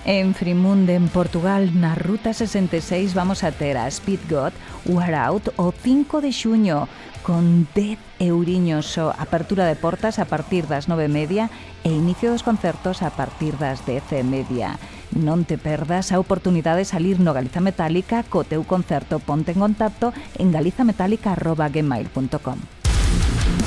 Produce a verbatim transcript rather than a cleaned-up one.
En Frimunde, en Portugal, na Ruta sesenta e seis, vamos a ter a Speed God, Wear Out o cinco de xuño, con dez euriños só, apertura de portas a partir das nove e media e inicio dos concertos a partir das dez e media. Non te perdas a oportunidade de salir no Galiza Metálica co teu concerto. Ponte en contacto en galizametálica arroba gmail punto com.